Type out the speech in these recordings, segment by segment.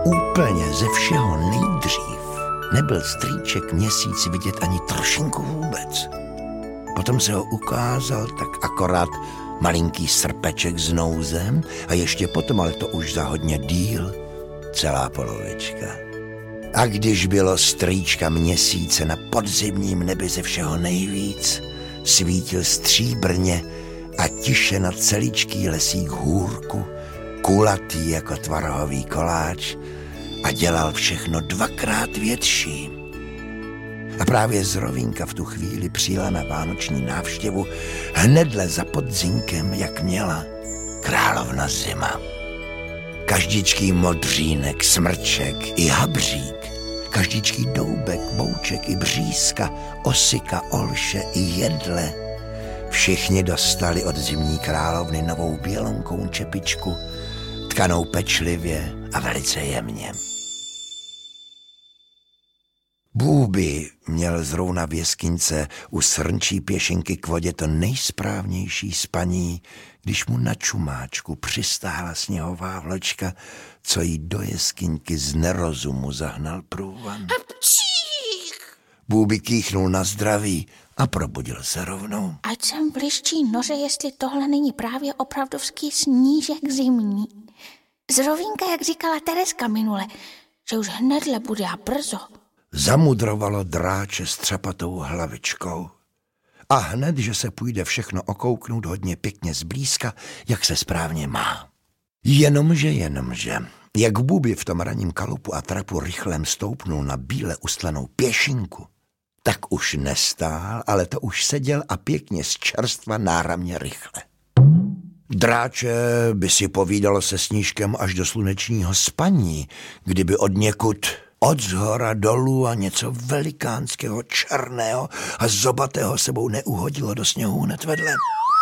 úplně ze všeho nejdřív nebyl strýček Měsíc vidět ani trošinku vůbec. Potom se ho ukázal tak akorát malinký srpeček s nouzem a ještě potom, ale to už za hodně díl, celá polovička. A když bylo strýčka Měsíce na podzimním nebi ze všeho nejvíc, svítil stříbrně a tiše na celičký lesík hůrku, kulatý jako tvarohový koláč a dělal všechno dvakrát větší. A právě Zrovínka v tu chvíli přijela na vánoční návštěvu hnedle za podzinkem, jak měla, královna zima. Každičký modřínek, smrček i habřík, každičký doubek, bouček i břízka, osika, olše i jedle. Všichni dostali od zimní královny novou bělonkou čepičku, tkanou pečlivě a velice jemně. Bůby měl zrovna v jeskyňce u srnčí pěšinky k vodě to nejsprávnější spaní, když mu na čumáčku přistála sněhová vločka, co jí do jeskyňky z nerozumu zahnal průvan. Bůby kýchnul na zdraví a probudil se rovnou. Ať jsem v liščí noře, jestli tohle není právě opravdovský snížek zimní. Zrovínka, jak říkala Tereska minule, že už hnedle bude a brzo. Zamudrovalo dráče s třepatou hlavičkou. A hned, že se půjde všechno okouknout hodně pěkně zblízka, jak se správně má. Jenomže, jak Bůby v tom ranním kalupu a trapu rychlem stoupnul na bíle ustlanou pěšinku, tak už nestál, ale to už seděl a pěkně z čerstva náramně rychle. Dráče by si povídalo se Snížkem až do slunečního spaní, kdyby od někud od zhora dolů a něco velikánského, černého a zobatého sebou neuhodilo do sněhu hned vedle.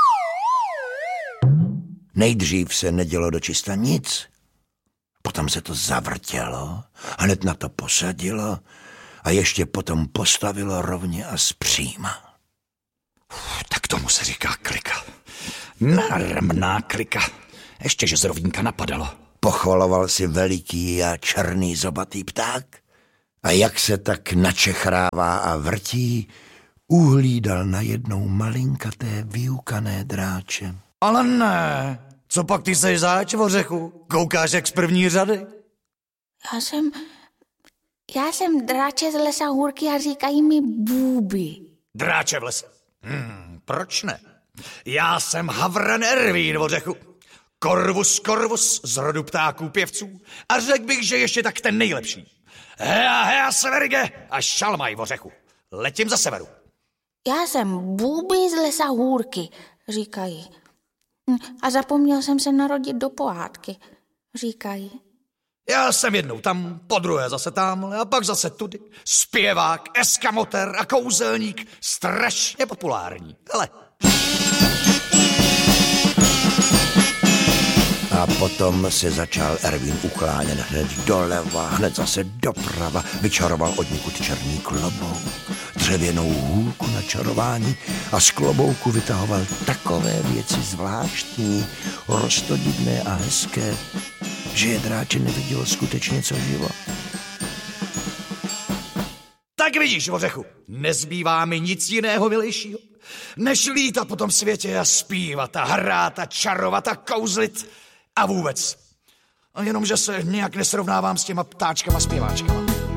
Nejdřív se nedělo dočista nic, potom se to zavrtělo, hned na to posadilo a ještě potom postavilo rovně a zpříma. Tak tomu se říká klika. Nármná klika. Ještě, že Zrovínka napadalo. Pochvaloval si veliký a černý zobatý pták a jak se tak načechrává a vrtí, uhlídal najednou malinkaté vyukané dráče. Ale ne, co pak ty seš zač, Vořechu? Koukáš jak z první řady? Já jsem dráče z lesa hůrky a říkají mi Bůby. Dráče v lese? Proč ne? Já jsem Havran Ervín, Vořechu. Korvus z rodu ptáků pěvců a řekl bych, že ještě tak ten nejlepší. Hea severige a šalmaj, Vořechu. Letím za severu. Já jsem Bůby z lesa hůrky, říkají. A zapomněl jsem se narodit do pohádky, říkají. Já jsem jednou tam, podruhé zase tamhle a pak zase tudy. Zpěvák, eskamoter a kouzelník, strašně populární. Hele. A potom se začal Ervín uklánět hned doleva, hned zase doprava, vyčaroval odnikud černý klobouk, dřevěnou hůlku na čarování a z klobouku vytahoval takové věci zvláštní, roztodivné a hezké, že je dráče nevidělo skutečně co živo. Tak vidíš, Vořechu, nezbývá mi nic jiného milejšího, než lítat po tom světě a zpívat a hrát a čarovat a kouzlit a vůbec. A jenomže se nějak nesrovnávám s těma ptáčkama zpěváčkama.